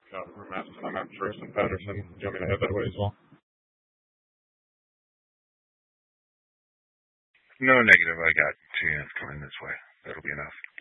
I'm at First and Patterson. Do you want me to head that way as well? No, negative. I got 2 units coming this way. That'll be enough.